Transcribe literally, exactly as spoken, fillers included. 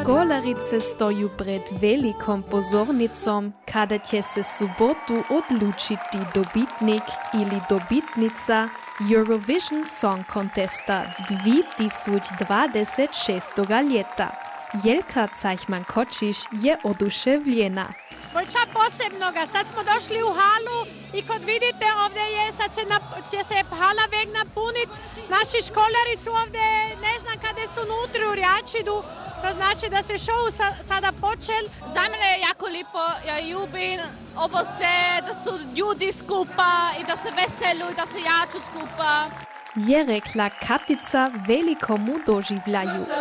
Školarice stoju pred velikom pozornicom kada će se subotu odlučiti dobitnik ili dobitnica Eurovision Song Contesta dvije tisuće dvadeset šestog ljeta. Jelka Cajchman-Kočiš je oduševljena. Bolča posebnoga, sad smo došli u halu i kod vidite ovdje je, sad se nap, će se hala vek napunit. Naši školari su ovdje, ne znam kada su nutri u Rjačidu, to znači da se show sa, sada počel. Za mene je jako lipo, ja ljubim ovo se, da su ljudi skupa i da se veselu i da se jaču skupa. Je rekla Katica velikomu doživljaju.